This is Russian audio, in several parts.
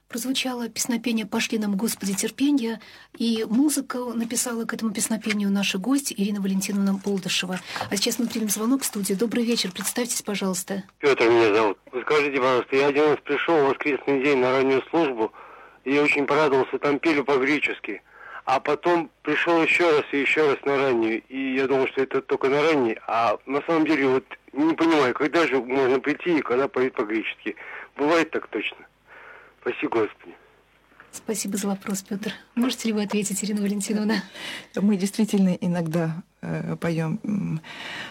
Прозвучало песнопение «Пошли нам, Господи, терпенья», и музыку написала к этому песнопению наша гость Ирина Валентиновна Болдышева. А сейчас мы примем звонок в студию. Добрый вечер, представьтесь, пожалуйста. Петр меня зовут. Вы скажите, пожалуйста, я один раз пришел в воскресный день на раннюю службу, и я очень порадовался, там пели по-гречески. А потом пришел еще раз и еще раз на раннюю, и я думал, что это только на ранней, а на самом деле вот не понимаю, когда же можно прийти и когда поет по-гречески. Бывает так точно. Спасибо, Господи. Спасибо за вопрос, Петр. Можете ли вы ответить, Ирина Валентиновна? Мы действительно иногда поем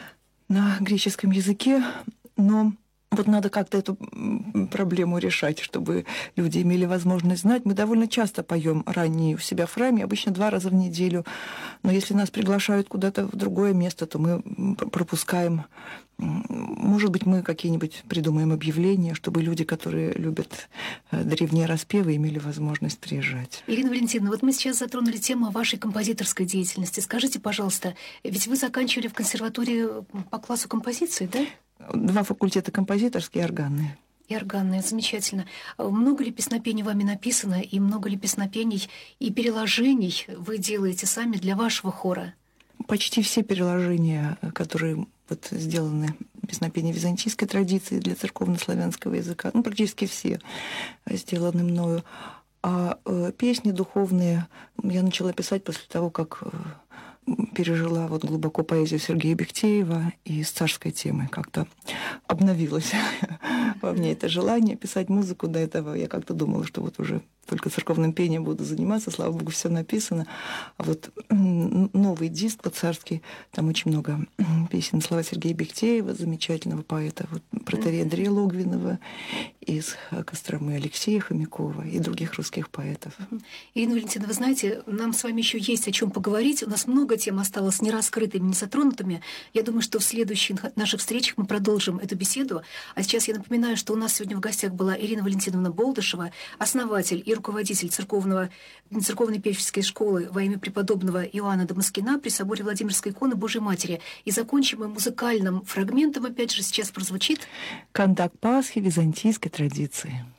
на греческом языке, но вот надо как-то эту проблему решать, чтобы люди имели возможность знать. Мы довольно часто поем ранние у себя в храме, обычно 2 раза в неделю. Но если нас приглашают куда-то в другое место, то мы пропускаем. Может быть, мы какие-нибудь придумаем объявления, чтобы люди, которые любят древние распевы, имели возможность приезжать. Ирина Валентиновна, вот мы сейчас затронули тему вашей композиторской деятельности. Скажите, пожалуйста, ведь вы заканчивали в консерватории по классу композиции, да? 2 факультета: композиторские и органные. И органные, замечательно. Много ли песнопений вами написано, и много ли песнопений и переложений вы делаете сами для вашего хора? Почти все переложения, которые вот сделаны песнопения византийской традиции для церковно-славянского языка, практически все сделаны мною. А песни духовные я начала писать после того, как пережила вот глубоко поэзию Сергея Бехтеева, и с царской темы как-то обновилось во мне это желание писать музыку. До этого я как-то думала, что вот уже только церковным пением буду заниматься, слава богу, все написано. А вот новый диск по-царски, там очень много песен, слова Сергея Бехтеева, замечательного поэта, вот протоиерея Андрея Логвинова, из Костромы Алексея Хомякова и других русских поэтов. Ирина Валентиновна, вы знаете, нам с вами еще есть о чем поговорить. У нас много тем осталось не раскрытыми, не затронутыми. Я думаю, что в следующих наших встречах мы продолжим эту беседу. А сейчас я напоминаю, что у нас сегодня в гостях была Ирина Валентиновна Болдышева, основатель и руководитель церковной певческой школы во имя преподобного Иоанна Дамаскина при соборе Владимирской иконы Божьей Матери. И закончим мы музыкальным фрагментом, опять же, сейчас прозвучит «Кандак Пасхи византийской традиции».